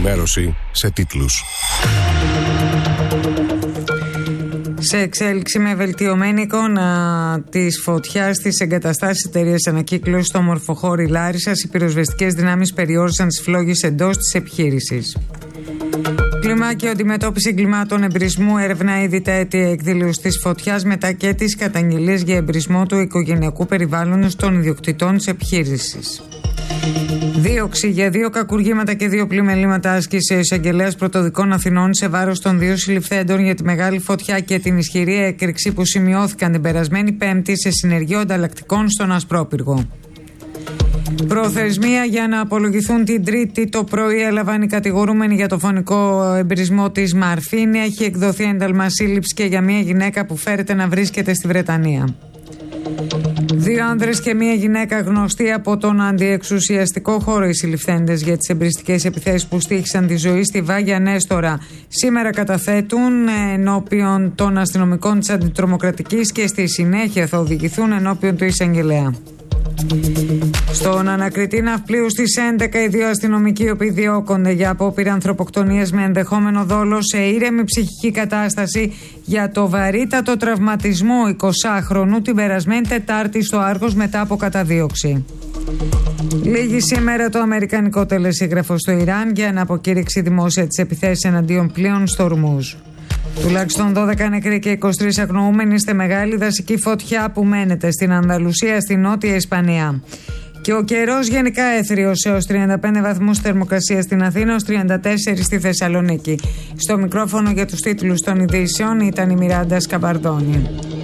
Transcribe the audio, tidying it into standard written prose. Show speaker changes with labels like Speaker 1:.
Speaker 1: Ενημέρωση σε τίτλους.
Speaker 2: Σε εξέλιξη με βελτιωμένη εικόνα της φωτιάς στις εγκαταστάσεις εταιρείας ανακύκλωσης στο Μορφοχώρι Λάρισσας, οι πυροσβεστικές δυνάμεις περιόρισαν τις φλόγες εντός της επιχείρησης. Κλιμάκιο αντιμετώπιση εγκλημάτων εμπρισμού έρευνα ήδη τα αίτια εκδήλωσης της φωτιάς μετά και τις καταγγελίες για εμπρισμό του οικογενειακού περιβάλλοντος των ιδιοκτητών της επιχείρησης. Δίωξη για 2 κακουργήματα και 2 πλημελήματα άσκησε ο εισαγγελέας Πρωτοδικών Αθηνών σε βάρος των 2 συλληφθέντων για τη μεγάλη φωτιά και την ισχυρή έκρηξη που σημειώθηκαν την περασμένη Πέμπτη σε συνεργείο ανταλλακτικών στον Ασπρόπυργο. Προθεσμία για να απολογηθούν την Τρίτη το πρωί έλαβαν οι κατηγορούμενοι για το φωνικό εμπρισμό της Μαρφίνη. Έχει εκδοθεί ένταλμα σύλληψης και για μια γυναίκα που φέρεται να βρίσκεται στη Βρετανία. 2 άνδρες και μια γυναίκα γνωστοί από τον αντιεξουσιαστικό χώρο οι συλληφθέντες για τις εμπριστικές επιθέσεις που στοίχησαν τη ζωή στη Βάγια Νέστορα σήμερα καταθέτουν ενώπιον των αστυνομικών της Αντιτρομοκρατικής και στη συνέχεια θα οδηγηθούν ενώπιον του εισαγγελέα. Στον ανακριτή ναυπλίου στις 11 οι 2 αστυνομικοί οι οποίοι διώκονται για απόπειρα ανθρωποκτονίας με ενδεχόμενο δόλο σε ήρεμη ψυχική κατάσταση για το βαρύτατο τραυματισμό 20χρονου την περασμένη Τετάρτη στο Άργος μετά από καταδίωξη. Λήγει σήμερα το αμερικανικό τελεσίγραφο στο Ιράν για να αποκήρυξει δημόσια τις επιθέσεις εναντίον πλοίων στο Ορμούζ. Τουλάχιστον 12 νεκροί και 23 αγνοούμενοι στη μεγάλη δασική φωτιά που μένεται στην Ανδαλουσία, στη Νότια Ισπανία. Και ο καιρός γενικά έθριος έως 35 βαθμούς θερμοκρασία στην Αθήνα, ως 34 στη Θεσσαλονίκη. Στο μικρόφωνο για τους τίτλους των ειδήσεων ήταν η Μιράντα Σκαμπαρδόνη.